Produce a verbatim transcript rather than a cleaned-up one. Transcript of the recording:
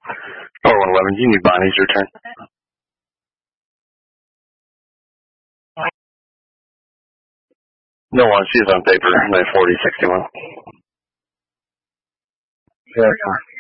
four one eleven, do you need Bonnie's return? No one, she's on paper, nine forty, sixty-one. Yeah.